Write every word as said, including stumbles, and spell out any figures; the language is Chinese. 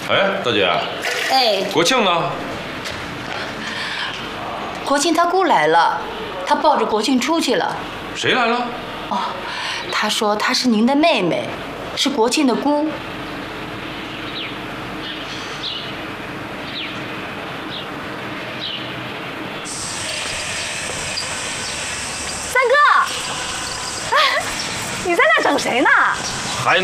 哎，大姐， 哎， 国庆呢？ 国庆他姑来了，他抱着国庆出去了。 谁来了？ 哦，他说她是您的妹妹，是国庆的姑。 三哥，你在那等谁呢？